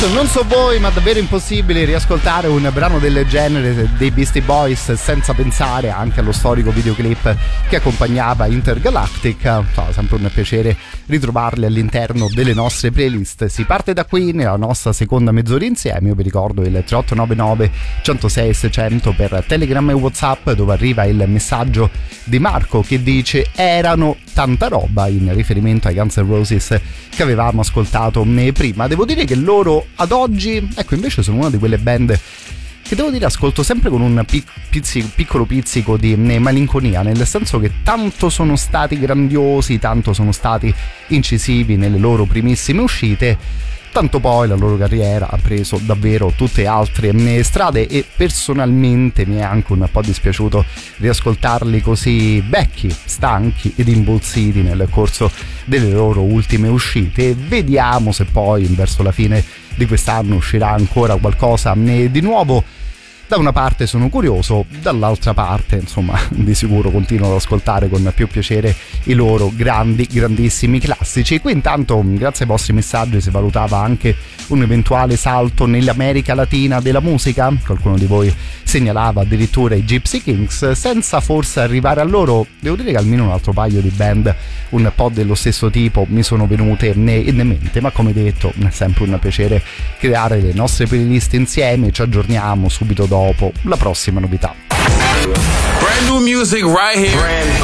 Non so voi, ma davvero impossibile riascoltare un brano del genere dei Beastie Boys senza pensare anche allo storico videoclip che accompagnava Intergalactic. Sempre un piacere ritrovarli all'interno delle nostre playlist. Si parte da qui nella nostra seconda mezz'ora insieme. Io vi ricordo il 3899 106 600 per Telegram e WhatsApp, dove arriva il messaggio di Marco che dice: erano tanta roba, in riferimento ai Guns N' Roses che avevamo ascoltato prima. Devo dire che loro ad oggi, ecco, invece sono una di quelle band che devo dire ascolto sempre con un piccolo pizzico di malinconia, nel senso che tanto sono stati grandiosi, tanto sono stati incisivi nelle loro primissime uscite, tanto poi la loro carriera ha preso davvero tutte altre strade, e personalmente mi è anche un po' dispiaciuto riascoltarli così vecchi, stanchi ed imbolsiti nel corso delle loro ultime uscite. Vediamo se poi verso la fine di quest'anno uscirà ancora qualcosa di nuovo. Da una parte sono curioso, dall'altra parte insomma di sicuro continuo ad ascoltare con più piacere i loro grandissimi classici. Qui intanto, grazie ai vostri messaggi, si valutava anche un eventuale salto nell'America Latina della musica. Qualcuno di voi segnalava addirittura i Gypsy Kings, senza forse arrivare a loro. Devo dire che almeno un altro paio di band un po' dello stesso tipo mi sono venute in mente, ma come detto è sempre un piacere creare le nostre playlist insieme. Ci aggiorniamo subito dopo la prossima novità. Brand new music right here.